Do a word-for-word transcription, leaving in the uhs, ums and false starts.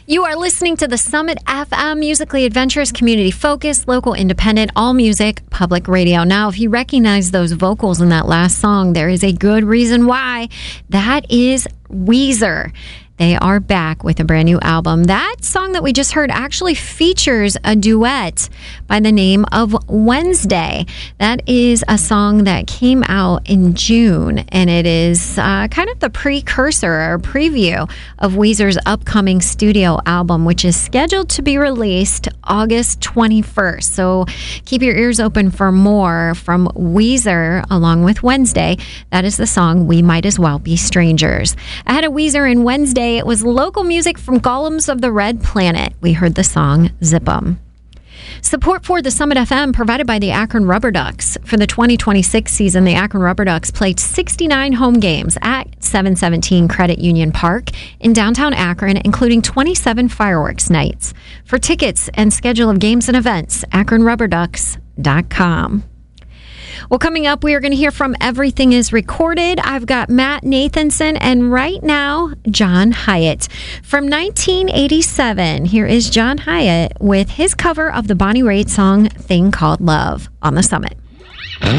You are listening to the Summit F M, musically adventurous, community focused, local independent, all music, public radio. Now, if you recognize those vocals in that last song, there is a good reason why. That is Weezer. They are back with a brand new album. That song that we just heard actually features a duet by the name of Wednesday. That is a song that came out in June, and it is uh, kind of the precursor or preview of Weezer's upcoming studio album, which is scheduled to be released August twenty-first. So keep your ears open for more from Weezer along with Wednesday. That is the song We Might As Well Be Strangers. Ahead of Weezer and Wednesday, it was local music from Golems of the Red Planet. We heard the song Zip 'Em. Support for the Summit F M provided by the Akron Rubber Ducks. For the twenty twenty-six season, the Akron Rubber Ducks played sixty-nine home games at seven seventeen Credit Union Park in downtown Akron, including twenty-seven fireworks nights. For tickets and schedule of games and events, akron rubber ducks dot com. Well, coming up, we are going to hear from Everything is Recorded. I've got Matt Nathanson, and right now, John Hiatt. From nineteen eighty-seven, here is John Hiatt with his cover of the Bonnie Raitt song, Thing Called Love, on the Summit.